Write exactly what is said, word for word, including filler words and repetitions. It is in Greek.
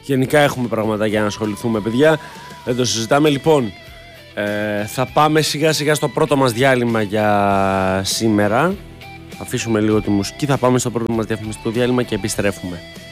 γενικά έχουμε πράγματα για να ασχοληθούμε, παιδιά. Δεν το συζητάμε. Λοιπόν, ε, θα πάμε σιγά σιγά στο πρώτο μας διάλειμμα για σήμερα. Αφήσουμε λίγο τη μουσική, θα πάμε στο πρώτο μας διαφημιστικό διάλειμμα και επιστρέφουμε.